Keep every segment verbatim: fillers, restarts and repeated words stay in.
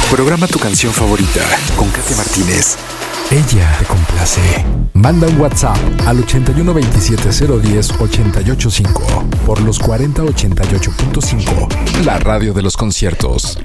Programa tu canción favorita con Katy Martínez. Ella te complace. Manda un WhatsApp al ochenta y uno veintisiete cero diez ochenta y ocho cinco por los cuarenta ochenta y ocho punto cinco, la radio de los conciertos.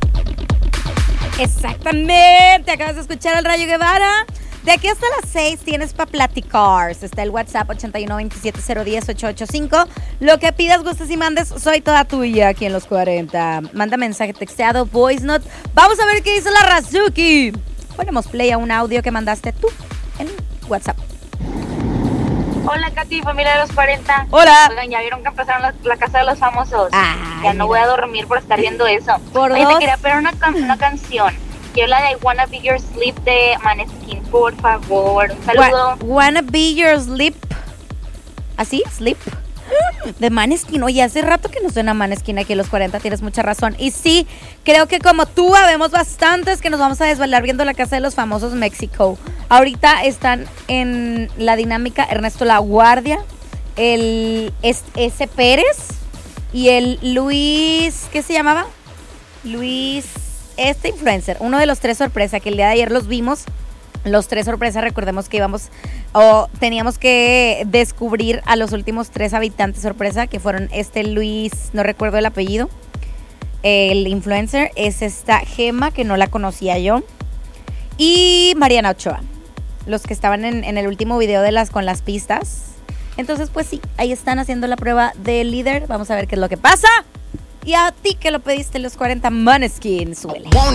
Exactamente, acabas de escuchar al Rayo Guevara. De aquí hasta las seis tienes para platicar. Está el WhatsApp ochenta y uno veintisiete cero diez ochenta y ocho cinco. Lo que pidas, gustes y mandes, soy toda tuya aquí en los cuarenta. Manda mensaje texteado, voice note. Vamos a ver qué dice la Razuki. Ponemos play a un audio que mandaste tú en WhatsApp. Hola, Katy, familia de los cuarenta. Hola. Oigan, ya vieron que empezaron la, la Casa de los Famosos. Ay, ya no mira. voy a dormir por estar viendo eso. Por Oye, dos. te quería pedir una, can- una canción. Quiero la de Wanna Be Your Sleep de Maneskin, por favor. Un saludo. Wa- Wanna be your sleep. ¿Así? Sleep. De Maneskin. Oye, hace rato que no suena Maneskin aquí en los cuarenta, tienes mucha razón. Y sí, creo que como tú, habemos bastantes que nos vamos a desvelar viendo la Casa de los Famosos México. Ahorita están en la dinámica Ernesto La Guardia, el S. S. Pérez y el Luis, ¿qué se llamaba? Luis, este influencer, uno de los tres sorpresa, que el día de ayer los vimos. Los tres sorpresas, recordemos que íbamos o teníamos que descubrir a los últimos tres habitantes sorpresa, que fueron este Luis, no recuerdo el apellido, el influencer, es esta Gema, que no la conocía yo, y Mariana Ochoa, los que estaban en, en el último video de las con las pistas. Entonces, pues sí, ahí están haciendo la prueba del líder. Vamos a ver qué es lo que pasa. Y a ti que lo pediste, los cuarenta Maneskin, suele.